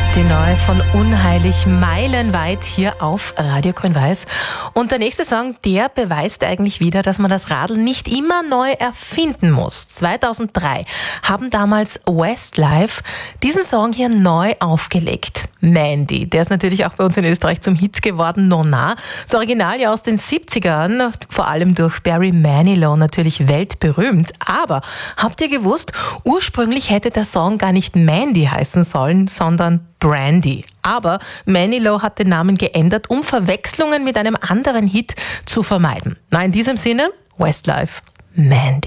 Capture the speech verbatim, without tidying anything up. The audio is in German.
Die neue von Unheilig, meilenweit hier auf Radio Grün-Weiß. Und der nächste Song, der beweist eigentlich wieder, dass man das Radl nicht immer neu erfinden muss. zweitausenddrei haben damals Westlife diesen Song hier neu aufgelegt. Mandy, der ist natürlich auch bei uns in Österreich zum Hit geworden, Nona. Das Original ja aus den siebzigern, vor allem durch Barry Manilow natürlich weltberühmt. Aber habt ihr gewusst, ursprünglich hätte der Song gar nicht Mandy heißen sollen, sondern Brandy. Aber Manilow hat den Namen geändert, um Verwechslungen mit einem anderen Hit zu vermeiden. Na, in diesem Sinne, Westlife, Mandy.